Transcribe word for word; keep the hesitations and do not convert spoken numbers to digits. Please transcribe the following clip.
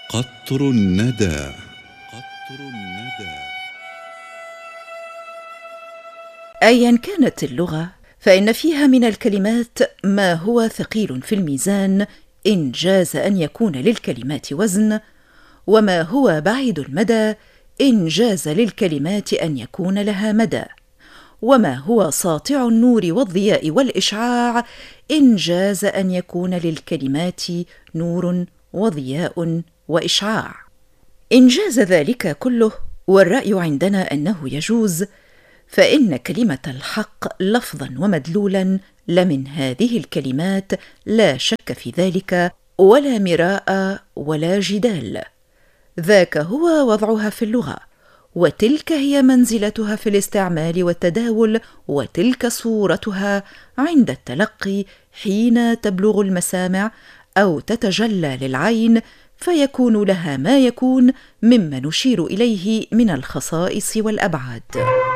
قطر الندى. قطر الندى. أيا كانت اللغة فإن فيها من الكلمات ما هو ثقيل في الميزان إن جاز أن يكون للكلمات وزن، وما هو بعيد المدى إن جاز للكلمات أن يكون لها مدى، وما هو ساطع النور والضياء والإشعاع إن جاز أن يكون للكلمات نور وضياء وإشعاع. إن جاز ذلك كله، والرأي عندنا أنه يجوز، فإن كلمة الحق لفظا ومدلولا لمن هذه الكلمات لا شك في ذلك ولا مراء ولا جدال. ذاك هو وضعها في اللغة، وتلك هي منزلتها في الاستعمال والتداول، وتلك صورتها عند التلقي حين تبلغ المسامع أو تتجلى للعين، فيكون لها ما يكون مما نشير إليه من الخصائص والأبعاد.